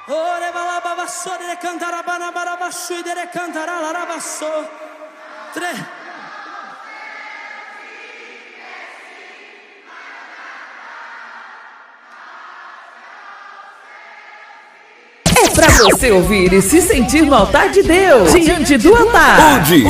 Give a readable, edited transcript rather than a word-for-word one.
Ore balababasso de cantarabana barabashu de cantaralarabasso. 3. É pra você ouvir e se sentir no altar de Deus, diante do altar.